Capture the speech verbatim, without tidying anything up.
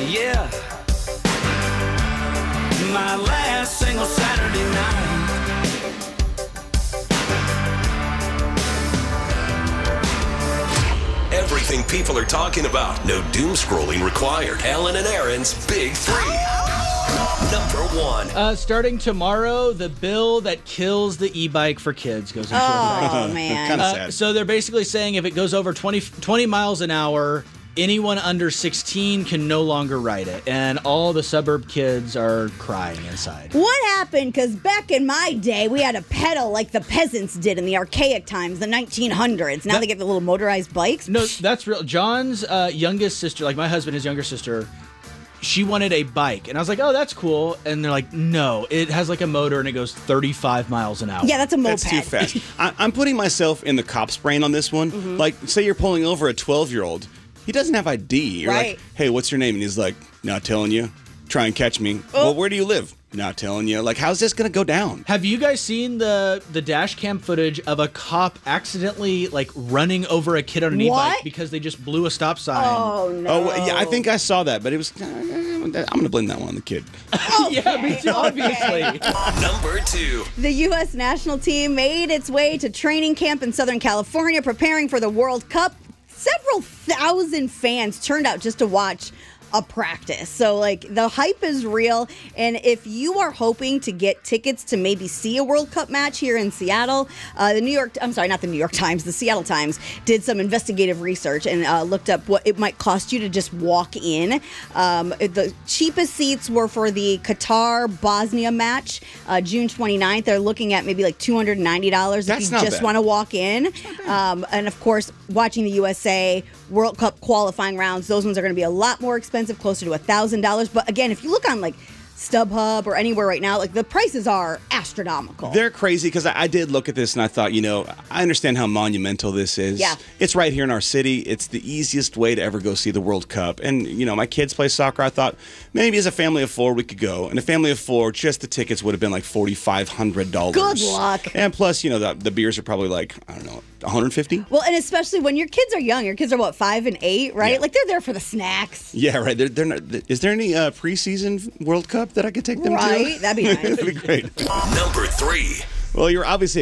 Yeah. My last single Saturday night. Everything people are talking about. No doom scrolling required. Ellen and Aaron's Big Three. Number one. Uh, starting tomorrow, the bill that kills the e-bike for kids goes into effect. Oh, man. Kind of Uh, sad. so they're basically saying if it goes over twenty, twenty miles an hour, anyone under sixteen can no longer ride it. And all the suburb kids are crying inside. What happened? Because back in my day, we had to pedal like the peasants did in the archaic times, the nineteen hundreds. Now That- they get the little motorized bikes. No, that's real. John's uh, youngest sister, like my husband, his younger sister, she wanted a bike. And I was like, oh, that's cool. And they're like, no, it has like a motor and it goes thirty-five miles an hour. Yeah, that's a moped. That's too fast. I, I'm putting myself in the cop's brain on this one. Mm-hmm. Like, say you're pulling over a twelve-year-old. He doesn't have I D. You're Right. like, hey, what's your name? And he's like, not telling you. Try and catch me. Oh. Well, where do you live? Not telling you. Like, how's this going to go down? Have you guys seen the the dash cam footage of a cop accidentally like running over a kid on an What? e-bike because they just blew a stop sign? Oh, no. Oh, well, yeah, I think I saw that, but it was. I'm going to blame that one on the kid. Yeah, me too, obviously. Number two. The U S national team made its way to training camp in Southern California, preparing for the World Cup. Several thousand fans turned out just to watch a practice. So, like, the hype is real. And if you are hoping to get tickets to maybe see a World Cup match here in Seattle, uh, the New York, I'm sorry, not the New York Times, the Seattle Times did some investigative research and uh, looked up what it might cost you to just walk in. Um, the cheapest seats were for the Qatar-Bosnia match, uh, June twenty-ninth. They're looking at maybe like two hundred ninety dollars if That's you not just bad. want to walk in. Um, and of course, watching the U S A World Cup qualifying rounds, those ones are going to be a lot more expensive, closer to one thousand dollars. But again, if you look on like StubHub or anywhere right now, like the prices are astronomical. They're crazy because I, I did look at this and I thought, you know, I understand how monumental this is. Yeah. It's right here in our city. It's the easiest way to ever go see the World Cup. And, you know, my kids play soccer. I thought maybe as a family of four we could go. And a family of four, just the tickets would have been like four thousand five hundred dollars. Good luck. And plus, you know, the, the beers are probably like, I don't know, one hundred fifty dollars? Well, and especially when your kids are young. Your kids are, what, five and eight, right? Yeah. Like, they're there for the snacks. Yeah, right. They're, they're not, is there any uh, preseason World Cup that I could take them to? Right? That'd be nice. That'd be great. Number three. Well, you're obviously